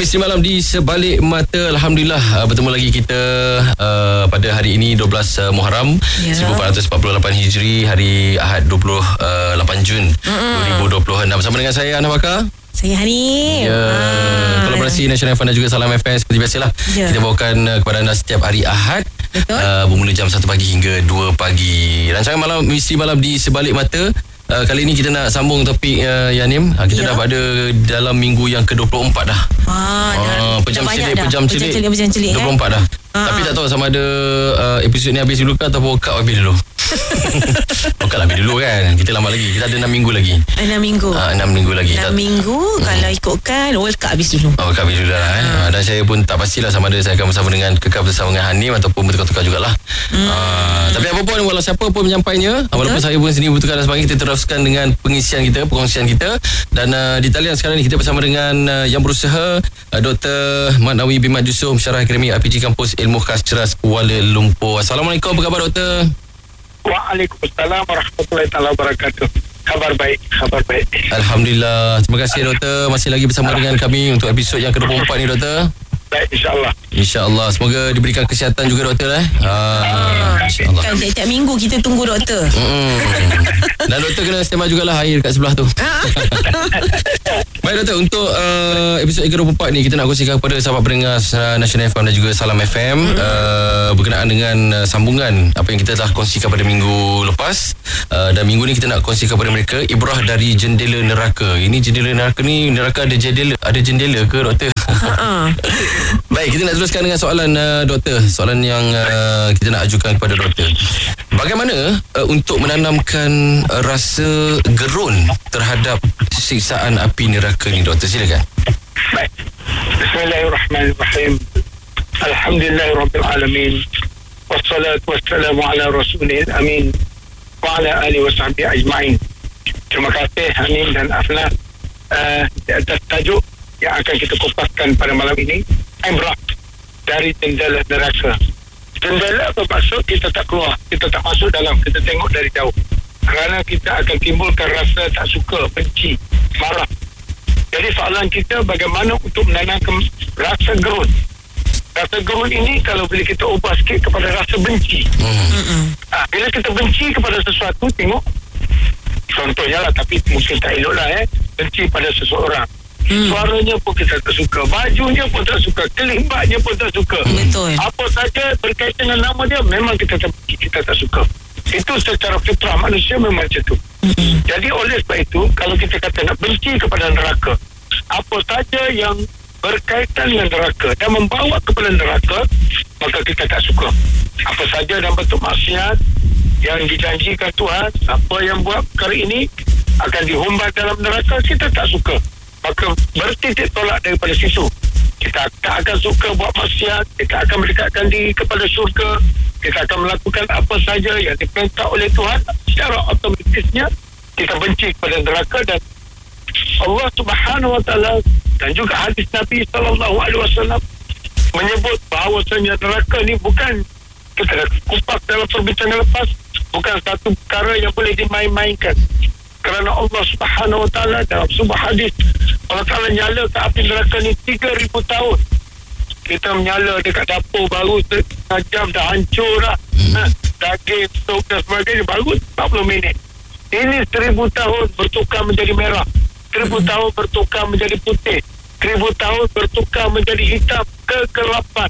Misteri Malam di Sebalik Mata. Alhamdulillah bertemu lagi kita pada hari ini 12 Muharram 1448 Hijri, hari Ahad 28 Jun 2026. Bersama dengan saya Ana Bakar, saya Hani. Kolaborasi National FM dan juga Salam FM seperti biasalah. Kita bawakan kepada anda setiap hari Ahad. Bermula jam 1 pagi hingga 2 pagi. Rancangan malam Misteri Malam di Sebalik Mata. Kali ini kita nak sambung topik Yanim. Kita dah pada dalam minggu yang ke-24 dah. Pejam celik 24 dah. Tapi tak tahu sama ada episod ni habis dulu ke ataupun cut habis dulu. Cut habis dulu kan. Kita lama lagi. Kita ada 6 minggu lagi. 6 minggu. 6 minggu lagi. 6 minggu kalau ikutkan World Cup habis dulu. Cut habis dulu lah. Dan saya pun tak pastilah sama ada saya akan bersama dengan kekal bersama dengan Hanim ataupun bertukar-tukar jugalah. Tapi apa pun, walau siapa pun menyampainya, walaupun saya pun sendiri bertukar dan sebagainya, kita teruskan dengan pengisian kita, perkongsian kita. Dan di talian sekarang ni kita bersama dengan yang berusaha, Dr. Mat Nawi bin Mat Yusof, Pensyarah Akademik RPG Kampus Ilmu Khas Ceras Kuala Lumpur. Assalamualaikum, apa khabar Doktor? Waalaikumsalam warahmatullahi wabarakatuh. Khabar baik. Alhamdulillah. Terima kasih Doktor masih lagi bersama dengan kami untuk episod yang ke-24 ni Doktor. Baik, InsyaAllah. Semoga diberikan kesihatan juga Doktor InsyaAllah. Kan setiap minggu kita tunggu Doktor. Dan Doktor kena standby jugalah air kat sebelah tu. Baik Doktor, untuk episod ke-24 ni kita nak kongsikan kepada sahabat pendengar National FM dan juga Salam FM berkenaan dengan sambungan apa yang kita telah kongsikan pada minggu lepas. Dan minggu ni kita nak kongsikan kepada mereka ibrah dari jendela neraka. Ini jendela neraka ni, neraka ada jendela ke Doktor? Baik, kita nak teruskan dengan soalan Doktor. Soalan yang kita nak ajukan kepada Doktor. Bagaimana untuk menanamkan rasa gerun terhadap siksaan api neraka ni Doktor? Silakan. Baik. Bismillahirrahmanirrahim. Alhamdulillahirrabbilalamin. Wassalatu wassalamu ala rasulil amin. Wa ala alihi wa sahbihi ajma'in. Terima kasih Hanim dan Afna atas tajuk yang akan kita kupaskan pada malam ini, ibrah dari jendela neraka. Jendela bermaksud kita tak keluar, kita tak masuk dalam, kita tengok dari jauh. Kerana kita akan timbulkan rasa tak suka, benci, marah. Jadi soalan kita bagaimana untuk menanamkan rasa gerun. Rasa gerun ini kalau boleh kita ubah sikit kepada rasa benci. Bila kita benci kepada sesuatu, tengok contohnya lah, tapi mungkin tak elok lah benci pada seseorang. Suaranya pun kita tak suka, bajunya pun tak suka, kelibaknya pun tak suka. Betul. Apa saja berkaitan dengan nama dia memang kita tak suka. Itu secara fitrah manusia memang macam tu. Jadi oleh sebab itu kalau kita kata nak benci kepada neraka, apa saja yang berkaitan dengan neraka dan membawa kepada neraka, maka kita tak suka. Apa saja dalam bentuk maksiat yang dijanjikan Tuhan, apa yang buat perkara ini akan dihumbat dalam neraka, kita tak suka. Maka bertitik tolak daripada situ. Kita tak akan suka buat maksiat, kita akan mendekatkan diri kepada syurga, kita akan melakukan apa saja yang diperintah oleh Tuhan. Secara otomatisnya kita benci kepada neraka. Dan Allah Subhanahu Wa Taala dan juga hadis Nabi SAW menyebut bahawasanya neraka ni bukan, kita dah kupas dalam perbincangan lepas, bukan satu perkara yang boleh dimain-mainkan. Kerana Allah Subhanahu Wa Taala dalam sebuah hadis, Allah Taala nyala ke api neraka ni 3,000 tahun. Kita menyala dekat dapur baru setengah jam dah hancur dah. Daging, stok dan sebagainya baru 40 minit. Ini 1,000 tahun bertukar menjadi merah, 1,000 tahun bertukar menjadi putih, 1,000 tahun bertukar menjadi hitam, kegelapan.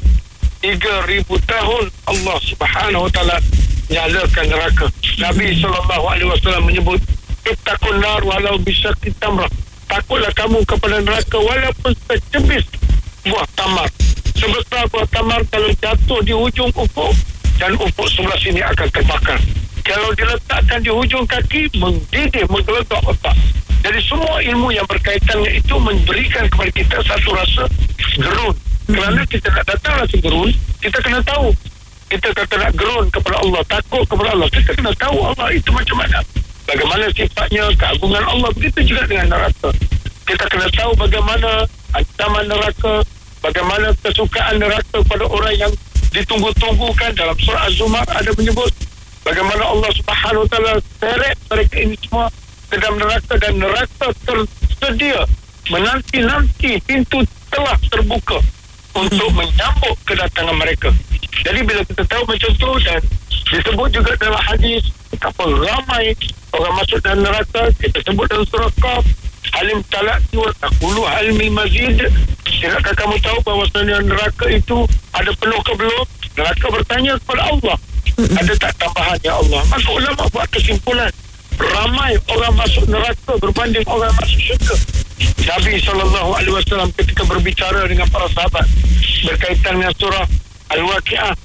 3,000 tahun Allah Subhanahu Wa Taala nyalakan neraka. Nabi SAW menyebut, ittaqun nar walau bisyaqi tamrah. Takutlah kamu kepada neraka walaupun secebis buah tamar. Sebesar buah tamar kalau jatuh di hujung ufuk, dan ufuk sebelah sini akan terbakar. Kalau diletakkan di hujung kaki, mendidih, menggelegak otak. Jadi semua ilmu yang berkaitan dengan itu memberikan kepada kita satu rasa gerun. Kerana kita nak datang rasa gerun, kita kena tahu. Kita kata nak gerun kepada Allah, takut kepada Allah, kita kena tahu Allah itu macam mana, bagaimana sifatnya, keagungan Allah. Begitu juga dengan neraka. Kita kena tahu bagaimana ancaman neraka, bagaimana kesukaan neraka pada orang yang ditunggu-tunggukan. Dalam surah Az-Zumar ada menyebut bagaimana Allah Subhanahu Wa Taala seret mereka ini semua ke dalam neraka, dan neraka tersedia menanti-nanti pintu telah terbuka untuk menyambut kedatangan mereka. Jadi bila kita tahu macam tu, dan disebut juga dalam hadis betapa ramai orang masuk dalam neraka, kita sebut dalam surah Qaf, halim talaqti wa taqulu hal min mazid. Tidakkah kamu tahu bahawasanya neraka itu ada penuh ke belum? Neraka bertanya kepada Allah, ada tak tambahan ya Allah? Maka ulama buat kesimpulan, ramai orang masuk neraka berbanding orang masuk syurga. Nabi SAW ketika berbicara dengan para sahabat berkaitan dengan surah Al-Waqi'ah,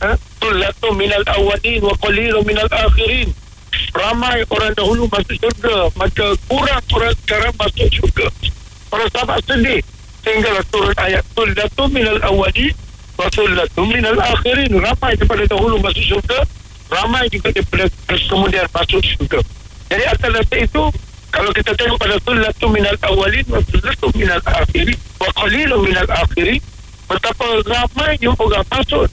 Tullatu minal awalin wa qalilun minal akhirin. Ramai orang dahulu masuk syurga, maka kurang orang sekarang masuk syurga. Para sahabat sedih sehinggalah turun ayat Tullatu minal awalin wa tullatu minal akhirin. Ramai daripada dahulu masuk syurga, ramai juga daripada kemudian masuk syurga. Jadi atas dasar itu, kalau kita tengok pada Tullatu minal awalin wa tullatu minal akhirin wa qalilun minal akhirin, betapa ramainya orang masuk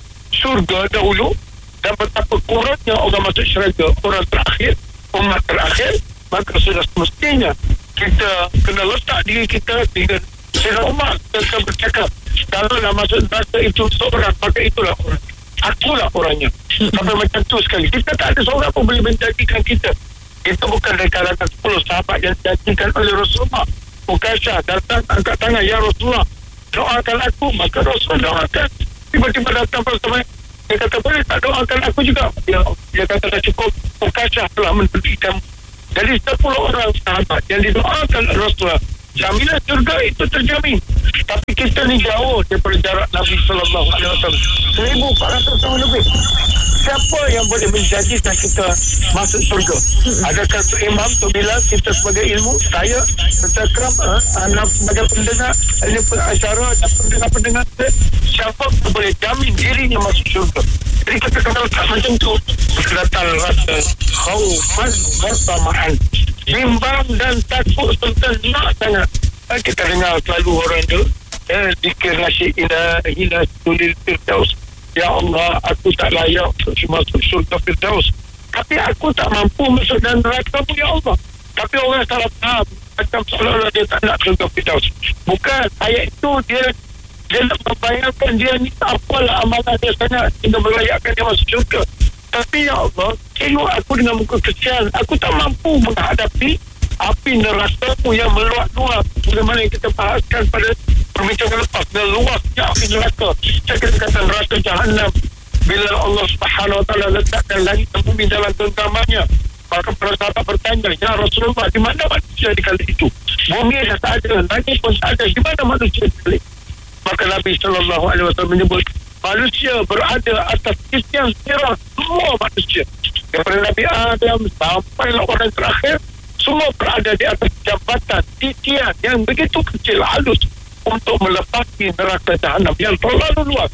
surga dahulu dan betapa kurangnya orang masuk syurga, orang terakhir, umat terakhir. Maka sudah semestinya kita kena letak diri kita dengan Sayyidina Umar dan bercakap, kalau nak masuk neraka itu seorang, maka itulah orang, akulah orangnya. Sampai macam tu sekali. Kita tak ada seorang pun boleh menjanjikan kita. Itu bukan dari kalangan 10 sahabat yang dijanjikan oleh Rasulullah. Ukaisyah datang angkat tangan, ya Rasulullah, doakan aku. Maka Rasulullah doakan. Tiba-tiba datang bersama, dia kata, boleh tak doakan aku juga? Dia kata, dah cukup, Ukaisyah telah mendidikan. Jadi 10 orang sahabat yang didoakan Rasulullah, jaminan syurga itu terjamin. Tapi kita ni jauh daripada jarak Nabi SAW, 1,400 tahun lebih. Siapa yang boleh menjanjikan kita masuk syurga? Adakah imam tu bilang kita sebagai ilmu, saya bercakap, anak sebagai pendengar, ini pengacara dan pendengar-pendengar, siapa yang boleh jamin dirinya masuk syurga? Jadi kita kena letak macam tu, datang rasa khaufan wartamaan, bimbang dan takut serta nak sangat. Kita dengar selalu orang tu zikir nasyid ila tulil firdaus, ya Allah, aku tak layak untuk masuk syurga firdaus, tapi aku tak mampu masuk dalam neraka-Mu ya Allah. Tapi orang salah faham, macam seolah-olah dia tak nak syurga firdaus. Bukan, ayat itu dia nak membayangkan dia ni apalah amalan dia sangat hingga melayakkan dia masuk syurga. Tapi ya Allah, tengok aku dengan muka kesian, aku tak mampu menghadapi api neraka-Mu yang meluap-luap. Bagaimana yang kita bahaskan pada perbincangan lepas, luasnya api neraka. Saya kata neraka Jahannam, bila Allah Subhanahu Wa Taala letakkan langit dan bumi dalam genggamannya, maka para sahabat bertanya, ya Rasulullah, di mana manusia di kali itu? Bumi dah tak ada, langit pun tak ada, di mana manusia di kali? Maka Nabi SAW menyebut, manusia berada atas sisian sirat, semua manusia, daripada Nabi Adam sampai orang terakhir, semua berada di atas jambatan titian yang begitu kecil, halus, untuk melepasi neraka Jahannam yang terlalu luas.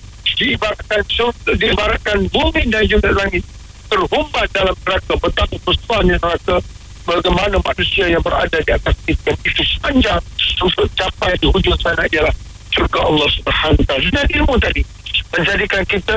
Diibaratkan bumi dan juga langit terhumbat dalam neraka. Betapa besarnya neraka, bagaimana manusia yang berada di atas titian itu sepanjang untuk capai di hujung sana ialah syurga Allah Subhanahu Wa Taala. Dan ilmu tadi menjadikan kita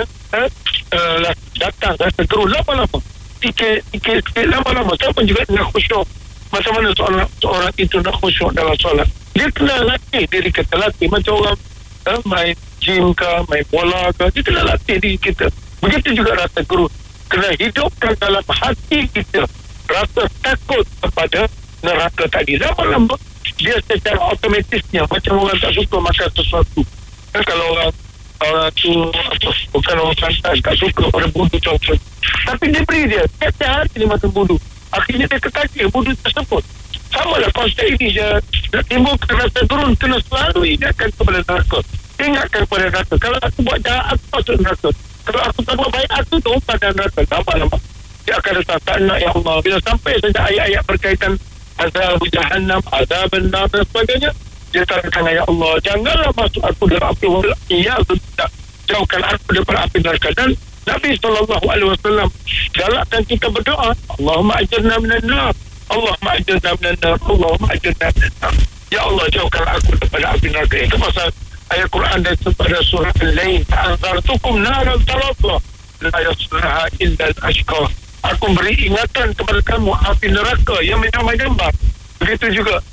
datang rasa gerun lama-lama, fikir lama-lama. Saya pun juga nak khusyuk. Macam mana seorang itu nak khusyuk dalam solat? Dia kena latih diri kita, latih macam orang main gym ke, main bola ke, dia kena latih diri kita. Begitu juga rasa gerun, kena hidupkan dalam hati kita rasa takut kepada neraka tadi. Lama-lama dia secara otomatisnya, macam orang tak suka makan sesuatu. Kalau orang tu bukan orang santai, tak suka pada budu coklat, tapi dia beri dia setiap hari dia makan budu, akhirnya dia kekacil budu tersebut. Sama lah konsep ini je, nak timbulkan rasa turun, kena selalu ingatkan kepada neraka, ingatkan kepada neraka. Kalau aku buat jahat, aku masuk neraka. Kalau aku tak buat baik, aku tu pada neraka. Lama-lama dia akan datang, tak nak ya Allah. Bila sampai saja ayat-ayat berkaitan azab jahannam, azab benar dan sebagainya, dia katakan, ya Allah, janganlah masuk aku dalam api neraka, tak jauhkan aku daripada api neraka. Dan Nabi SAW galakkan kita berdoa, Allahumma ajirna minan nar, Allahumma ajirna minan nar, Allahumma ajirna minan nar. Ya Allah, jauhkan aku daripada api neraka. Itu pasal ayat Quran daripada surah Al-Lail, ta'anzartukum naran talazza la yaslaha illa al-ashqa. Aku beri ingatan kepada kamu api neraka yang menyamai gambar. Begitu juga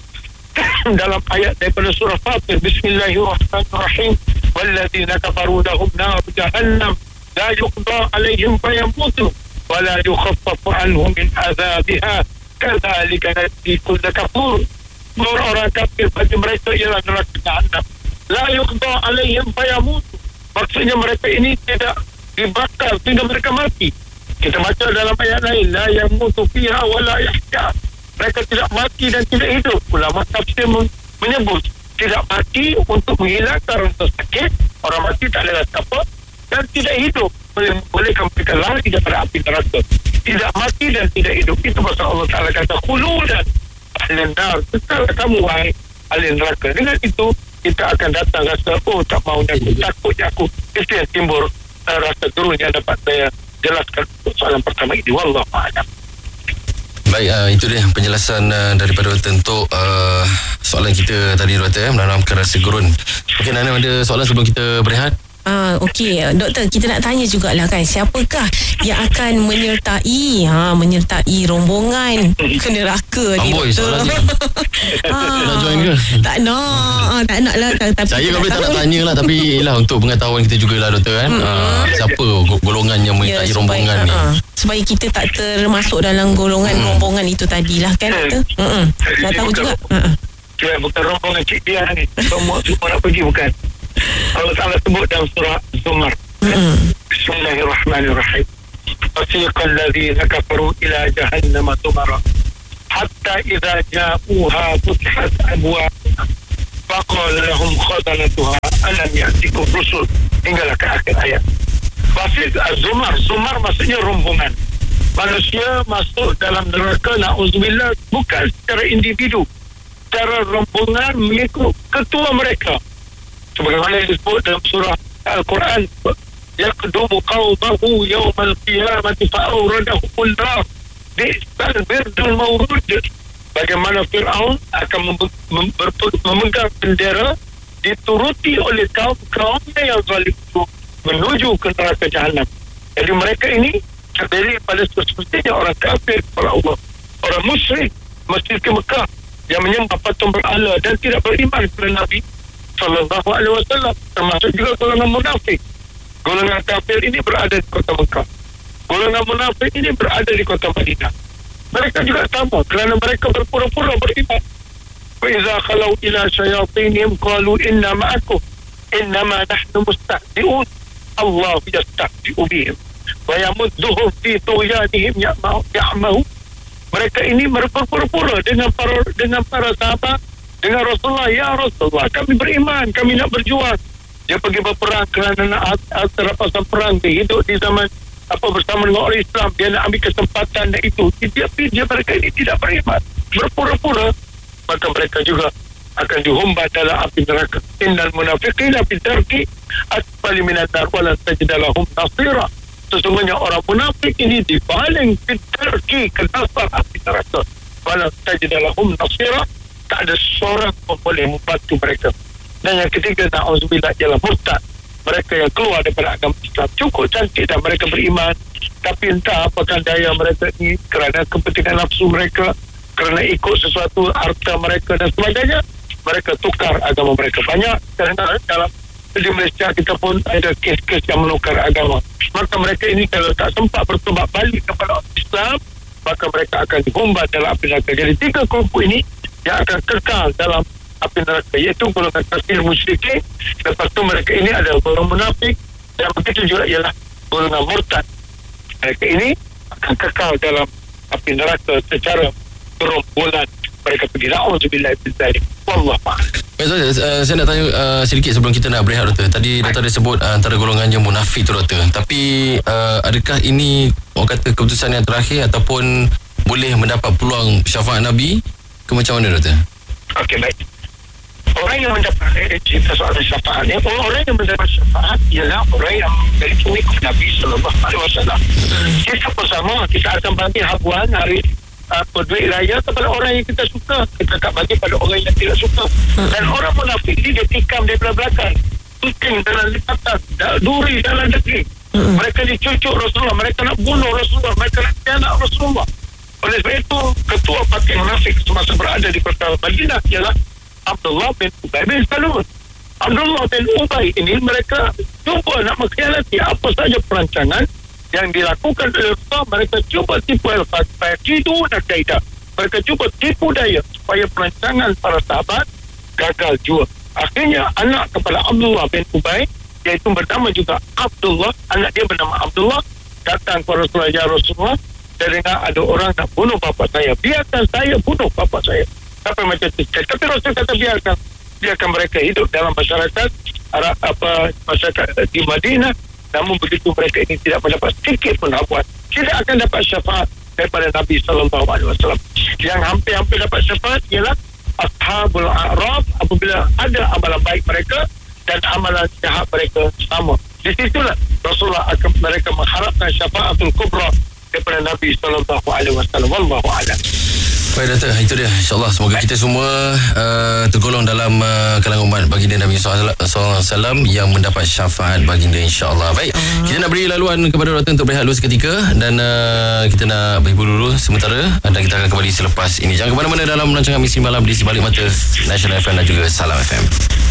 dalam ayat daripada surah Fatir, Bismillahirrahmanirrahim, walladzina kafaru lahum nar jahannam la yuqda alaihim fayamutu wa la yukhaffafu anhum min azabiha kadzalika najzi kull kafur. Orang kafir bagi mereka ialah neraka jahannam, la yuqda alaihim fayamutu, maksudnya mereka ini tidak dibakar sehingga mereka mati. Kita baca dalam ayat lain, la yamutu fiha wa la yahya, mereka tidak mati dan tidak hidup. Ulama tafsir menyebut tidak mati untuk menghilangkan rasa sakit, orang mati tak ada rasa apa, dan tidak hidup bolehkan mereka lari daripada api neraka. Tidak mati dan tidak hidup, itu pasal Allah Ta'ala kata khuludan ahli nar, kekal kamu wahai ahli neraka. Dengan itu kita akan datang rasa, oh tak maunya aku, takutnya aku. Itu yang timbul rasa turun yang dapat saya jelaskan untuk soalan pertama ini. Wallahu a'lam. Baik, itu dia penjelasan daripada doktor untuk soalan kita tadi, doktor, menanamkan rasa gurun. Okey, Nana, ada soalan sebelum kita berehat? Okey, doktor, kita nak tanya jugalah kan, siapakah yang akan menyertai rombongan ke neraka ni, Amboi, soalan ni. Nak join ke? Tak nak lah. Tapi saya kalau boleh tak nak tanya lah, tapi ialah untuk pengetahuan kita jugalah, doktor, kan. Siapa golongan yang menyertai rombongan ni, supaya kita tak termasuk dalam golongan rombongan itu tadilah, kan, doktor? Nak tahu juga. Bukan rombongan Cik Dia ni, semua nak pergi, bukan. Allah Ta'ala sebut dalam surah Zumar, Bismillahirrahmanirrahim, fasiqal ladzina kafaru ila jahannam zumara hatta idza ja'uha futihat abwabuha faqala lahum khazanatuha alam ya'tikum rusul, hinggalah ke akhir ayat. Fasiq Zumar maksudnya rombongan manusia masuk dalam neraka, na'udzubillah, bukan secara individu, secara rombongan mengikut ketua mereka, sebagaimana disebut dalam surah Al-Quran, yaqdumu qawmahu yawmal qiyamati fa'awradahumul nar bi'sal birdul mawrud. Bagaimana Fir'aun akan memegang bendera dituruti oleh kaum-kaumnya yang zalim menuju ke neraka jahannam. Jadi mereka ini terdiri pada sepertinya orang kafir kepada Allah, orang musyrik Masjid ke Mekah yang menyembah patung berhala dan tidak beriman kepada Nabi Sallallahu Alaihi Wasallam, termasuk juga golongan munafik. Golongan kafir ini berada di kota Mekah, golongan munafik ini berada di kota Madinah. Mereka juga sama kerana mereka berpura-pura beriman. Wa idza khalau ila syayatinihim qalu inna ma'akum innama nahnu mustahzi'un Allah yastahzi'u bihim wa yamudduhum fi tughyanihim ya'mahu. Mereka ini berpura-pura dengan para sahabat, dengan Rasulullah, ya Rasulullah, kami beriman, kami nak berjuang. Dia pergi berperang kerana nak rampasan perang, dia hidup di zaman bersama dengan orang Islam, dia nak ambil kesempatan dan itu. Dia mereka ini tidak beriman, berpura-pura, maka mereka juga akan dihumbat dalam api neraka. Innal munafiqina fi darki asfali minan nar wa la tajid lahum nasira. Sesungguhnya orang munafik ini dibaling fi darki ke dasar api neraka. Wa la tajid lahum nasira. Tak ada seorang pun boleh membantu mereka. Dan yang ketiga, na'udzubillah, ialah murtad. Mereka yang keluar daripada agama Islam. Cukup cantik dan mereka beriman, tapi entah apakah daya mereka ini kerana kepentingan nafsu mereka, kerana ikut sesuatu harta mereka dan sebagainya, mereka tukar agama mereka. Banyak kerana dalam di Malaysia kita pun ada kes-kes yang menukar agama. Maka mereka ini kalau tak sempat bertobat balik kepada Islam, maka mereka akan dihumbat dalam api neraka. Jadi 3 kelompok ini yang akan kekal dalam api neraka, iaitu golongan kafir musyrikin, lepas tu mereka ini adalah golongan munafik, dan begitu juga ialah golongan murtad. Mereka ini akan kekal dalam api neraka secara gerombolan. Mereka pergi, na'udzubillah min dzalik. Wallahu a'lam. Saya nak tanya sedikit sebelum kita nak berehat, doktor. Tadi doktor ada sebut antara golongan yang munafik tu, doktor. Tapi adakah ini orang kata keputusan yang terakhir ataupun boleh mendapat peluang syafaat Nabi? Macam mana, doktor? Okey, baik. Orang yang mendapat cerita soal syafaat ni, orang yang mendapat syafaat ialah orang yang dari pengikut Nabi Sallallahu Alaihi Wasallam. Kita bersama, kita akan bagi habuan hari duit raya kepada orang yang kita suka. Kita tak bagi pada orang yang tidak suka. Dan orang munafik ni dia tikam daripada belakang, puting dalam lipatan, duri dalam negeri. Mereka dicucuk Rasulullah, mereka nak bunuh Rasulullah, mereka nak khianat Rasulullah. Oleh sebab itu, ketua parti munafik semasa berada di kota Madinah ialah Abdullah bin Ubay bin Salul. Abdullah bin Ubay ini mereka cuba nak mengkhianati apa saja perancangan yang dilakukan oleh Rasulullah. Mereka cuba tipu al-Faqidu dan Kaidah. Mereka cuba tipu daya supaya perancangan para sahabat gagal jua. Akhirnya anak kepada Abdullah bin Ubay, iaitu bernama juga Abdullah, anak dia bernama Abdullah, datang kepada Rasulullah, ya Rasulullah, saya dengar ada orang nak bunuh bapa saya, biarkan saya bunuh bapa saya. Sampai macam itu. Tapi Rasul kata biarkan mereka hidup dalam masyarakat masyarakat di Madinah. Namun begitu mereka ini tidak mendapat sedikit pun habuan, tidak akan dapat syafaat daripada Nabi SAW. Yang hampir-hampir dapat syafaat ialah Ashabul A'raf, apabila ada amalan baik mereka dan amalan jahat mereka sama. Di situlah Rasulullah akan mereka mengharapkan syafaatul kubra daripada Nabi SAW. Wallahu a'lam. Baik Datuk, itu dia, insyaAllah semoga kita semua tergolong dalam kalangan umat baginda Nabi SAW yang mendapat syafaat baginda, insyaAllah. Baik, kita nak beri laluan kepada Doktor untuk berehat dulu seketika, dan kita nak berhibur dulu sementara, dan kita akan kembali selepas ini. Jangan ke mana-mana dalam rancangan Misteri Malam di Sebalik Mata Nasional FM dan juga Salam FM.